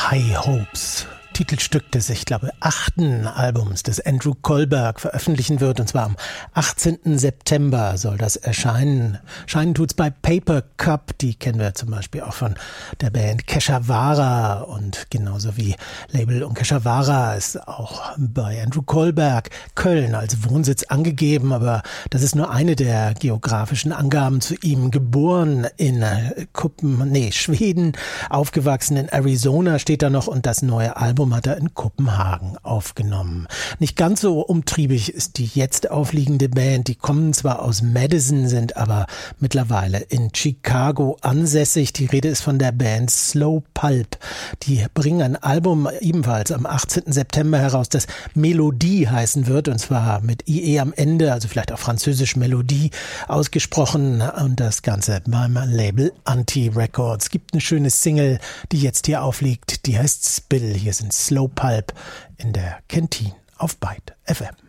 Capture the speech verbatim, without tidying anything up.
High Hopes, Titelstück des, ich glaube, achten Albums des Andrew Kohlberg veröffentlichen wird. Und zwar am achtzehnten September soll das erscheinen. Scheinen tut's bei Paper Cup. Die kennen wir zum Beispiel auch von der Band Keshavara. Und genauso wie Label und Keshavara ist auch bei Andrew Kohlberg Köln als Wohnsitz angegeben. Aber das ist nur eine der geografischen Angaben zu ihm. Geboren in Kuppen, nee, Schweden, aufgewachsen in Arizona steht da noch. Und das neue Album hat er in Kopenhagen aufgenommen. Nicht ganz so umtriebig ist die jetzt aufliegende Band. Die kommen zwar aus Madison, sind aber mittlerweile in Chicago ansässig. Die Rede ist von der Band Slow Pulp. Die bringen ein Album ebenfalls am achtzehnten September heraus, das Melodie heißen wird, und zwar mit I E am Ende, also vielleicht auch französisch Melodie ausgesprochen, und das Ganze beim Label Anti Records. Gibt eine schöne Single, die jetzt hier aufliegt, die heißt Spill. Hier sind Slow Pulp in der Canteen auf Byte F M.